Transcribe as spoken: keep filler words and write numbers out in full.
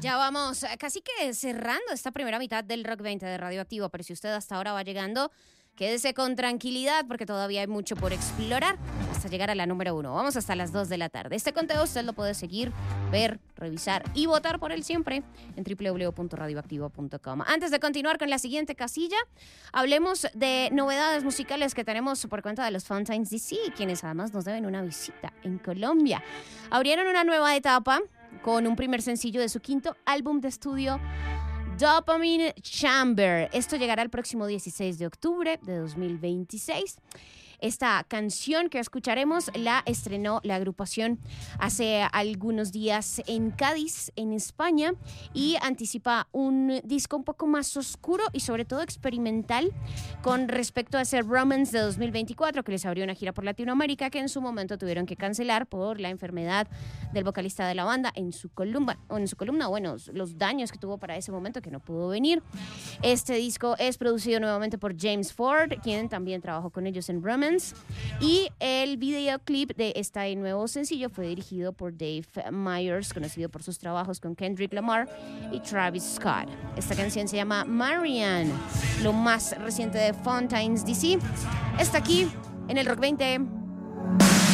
Ya vamos casi que cerrando esta primera mitad del Rock veinte de Radioactivo, pero si usted hasta ahora va llegando, quédese con tranquilidad porque todavía hay mucho por explorar hasta llegar a la número uno. Vamos hasta las dos de la tarde. Este conteo usted lo puede seguir, ver, revisar y votar por él siempre en doble u doble u doble u punto radioactivo punto com. Antes de continuar con la siguiente casilla, hablemos de novedades musicales que tenemos por cuenta de los Fountains D C, quienes además nos deben una visita en Colombia. Abrieron una nueva etapa con un primer sencillo de su quinto álbum de estudio, Dopamine Chamber. Esto llegará el próximo dieciséis de octubre de dos mil veintiséis. Esta canción que escucharemos la estrenó la agrupación hace algunos días en Cádiz, en España, y anticipa un disco un poco más oscuro y sobre todo experimental con respecto a ese Romance de dos mil veinticuatro que les abrió una gira por Latinoamérica que en su momento tuvieron que cancelar por la enfermedad del vocalista de la banda en su columna, o en su columna, bueno, los daños que tuvo para ese momento que no pudo venir. Este disco es producido nuevamente por James Ford, quien también trabajó con ellos en Romance. Y el videoclip de este nuevo sencillo fue dirigido por Dave Meyers, conocido por sus trabajos con Kendrick Lamar y Travis Scott. Esta canción se llama Marianne, lo más reciente de Fountains D C. Está aquí en el Rock veinte.